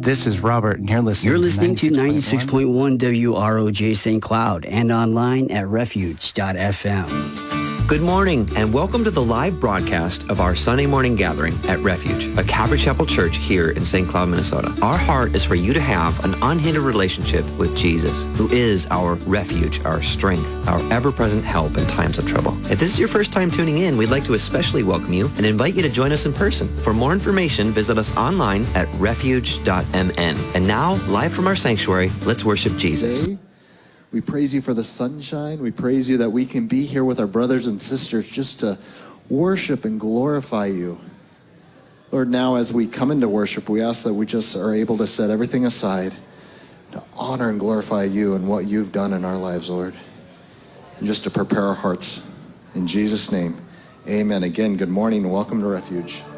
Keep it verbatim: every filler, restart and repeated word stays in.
This is Robert, and you're listening. You're listening to to ninety-six point one W R O J Saint Cloud and online at refuge dot f m. Good morning, and welcome to the live broadcast of our Sunday morning gathering at Refuge, a Calvary Chapel church here in Saint Cloud, Minnesota. Our heart is for you to have an unhindered relationship with Jesus, who is our refuge, our strength, our ever-present help in times of trouble. If this is your first time tuning in, we'd like to especially welcome you and invite you to join us in person. For more information, visit us online at refuge dot m n. And now, live from our sanctuary, let's worship Jesus. We praise you for the sunshine. We praise you that we can be here with our brothers and sisters just to worship and glorify you. Lord, now as we come into worship, we ask that we just are able to set everything aside to honor and glorify you and what you've done in our lives, Lord. And just to prepare our hearts. In Jesus' name, amen. Again, good morning and welcome to Refuge.